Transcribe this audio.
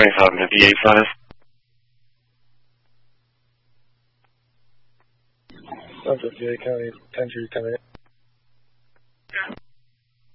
morning, Falcon to V85. Sounds good, VA County 10-3, 10-8.